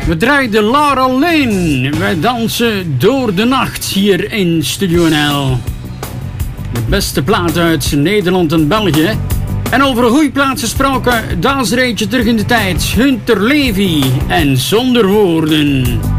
We draaiden Laura Lane. Wij dansen door de nacht hier in Studio NL. De beste plaat uit Nederland en België. En over een goede plaats gesproken, daar is er eentje terug in de tijd. Hunter Levy en Zonder Woorden.